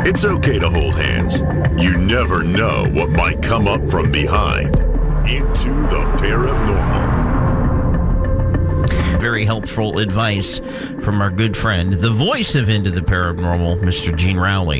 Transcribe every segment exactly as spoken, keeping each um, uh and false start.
It's okay to hold hands. You never know what might come up from behind. Into the Paranormal. Very helpful advice from our good friend, the voice of Into the Paranormal, Mister Gene Rowley.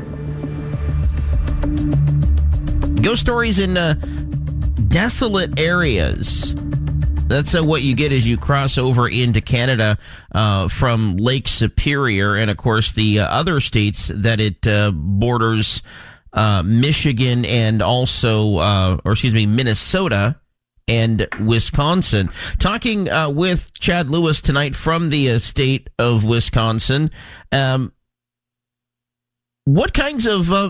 Ghost stories in uh, desolate areas. That's uh, what you get as you cross over into Canada uh, from Lake Superior and, of course, the uh, other states that it uh, borders, uh, Michigan and also, uh, or excuse me, Minnesota and Wisconsin. Talking uh, with Chad Lewis tonight from the uh, state of Wisconsin. Um, what kinds of uh,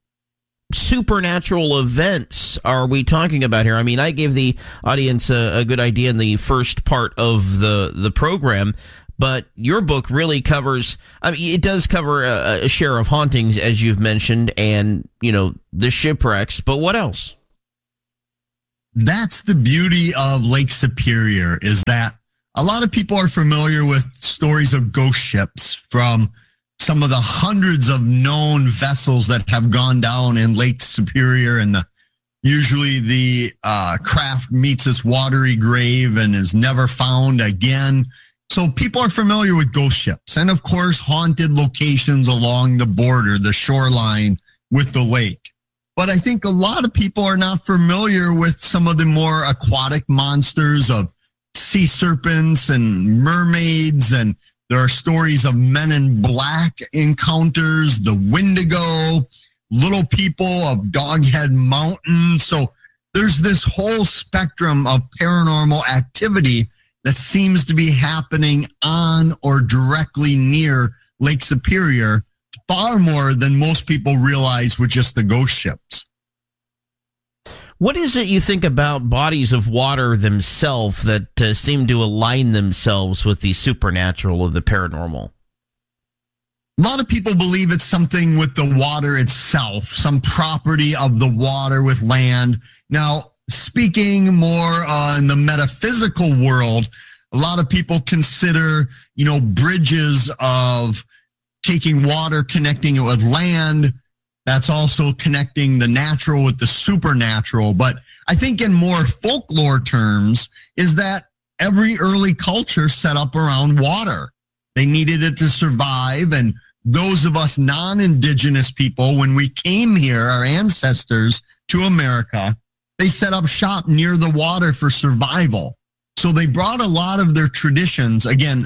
supernatural events are we talking about here? I mean, I gave the audience a, a good idea in the first part of the the program, but your book really covers, I mean, it does cover a, a share of hauntings, as you've mentioned, and, you know, the shipwrecks, but what else? That's the beauty of Lake Superior, is that a lot of people are familiar with stories of ghost ships from some of the hundreds of known vessels that have gone down in Lake Superior, and the, usually the uh, craft meets its watery grave and is never found again. So people are familiar with ghost ships and, of course, haunted locations along the border, the shoreline with the lake. But I think a lot of people are not familiar with some of the more aquatic monsters of sea serpents and mermaids, and there are stories of men in black encounters, the Wendigo, little people of Doghead Mountain. So there's this whole spectrum of paranormal activity that seems to be happening on or directly near Lake Superior, far more than most people realize with just the ghost ships. What is it you think about bodies of water themselves that uh, seem to align themselves with the supernatural or the paranormal? A lot of people believe it's something with the water itself, some property of the water with land. Now, speaking more uh, in the metaphysical world, a lot of people consider, you know, bridges of taking water, connecting it with land. That's also connecting the natural with the supernatural. But I think in more folklore terms is that every early culture set up around water. They needed it to survive. And those of us non-indigenous people, when we came here, our ancestors to America, they set up shop near the water for survival. So they brought a lot of their traditions. Again,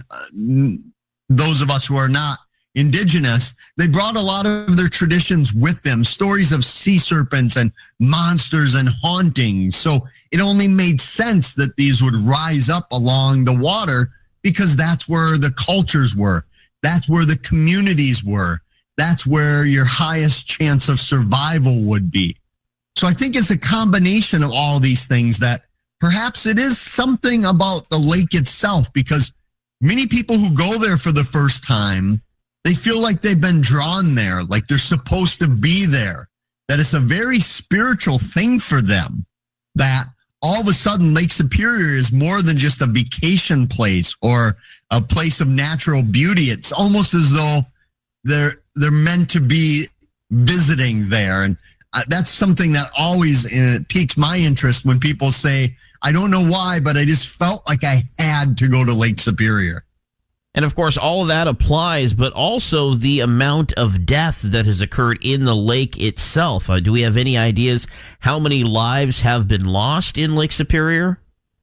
those of us who are not indigenous, they brought a lot of their traditions with them, stories of sea serpents and monsters and hauntings. So it only made sense that these would rise up along the water because that's where the cultures were. That's where the communities were. That's where your highest chance of survival would be. So I think it's a combination of all these things that perhaps it is something about the lake itself, because many people who go there for the first time, they feel like they've been drawn there, like they're supposed to be there, that it's a very spiritual thing for them, that all of a sudden Lake Superior is more than just a vacation place or a place of natural beauty. It's almost as though they're they're meant to be visiting there. And that's something that always uh, piques my interest when people say, I don't know why, but I just felt like I had to go to Lake Superior. And, of course, all of that applies, but also the amount of death that has occurred in the lake itself. Uh, do we have any ideas how many lives have been lost in Lake Superior?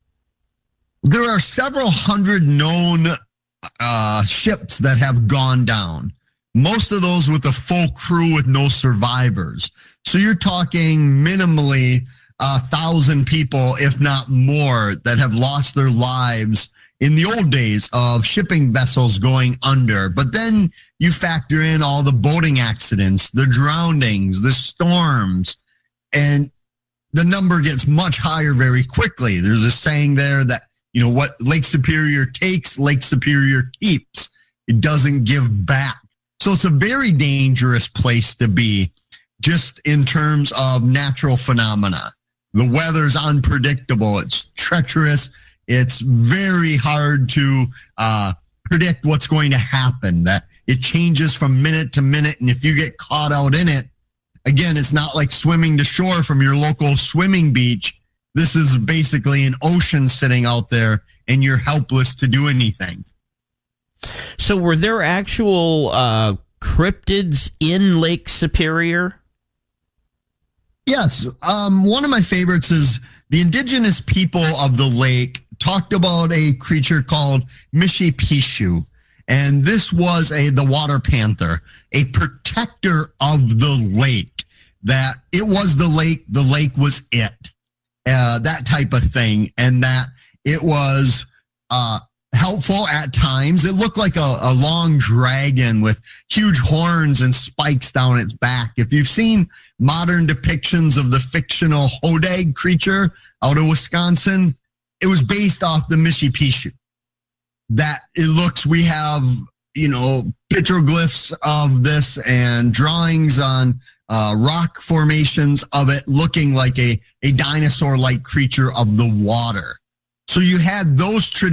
There are several hundred known uh, ships that have gone down. Most of those with a full crew with no survivors. So you're talking minimally a thousand people, if not more, that have lost their lives in the old days of shipping vessels going under. But then you factor in all the boating accidents, the drownings, the storms, and the number gets much higher very quickly. There's a saying there that, you know, what Lake Superior takes, Lake Superior keeps. It doesn't give back. So it's a very dangerous place to be, just in terms of natural phenomena. The weather's unpredictable. It's treacherous. It's very hard to uh, predict what's going to happen. That It changes from minute to minute. And if you get caught out in it, again, it's not like swimming to shore from your local swimming beach. This is basically an ocean sitting out there, and you're helpless to do anything. So were there actual uh, cryptids in Lake Superior? Yes. Um, one of my favorites is the indigenous people of the lake talked about a creature called Mishipishu. And this was a the water panther, a protector of the lake, that it was the lake, the lake was it, uh, that type of thing. And that it was uh, helpful at times. It looked like a, a long dragon with huge horns and spikes down its back. If you've seen modern depictions of the fictional Hodag creature out of Wisconsin, it was based off the Mishipishu. That it looks, we have, you know, petroglyphs of this and drawings on uh, rock formations of it looking like a, a dinosaur-like creature of the water. So you had those traditions.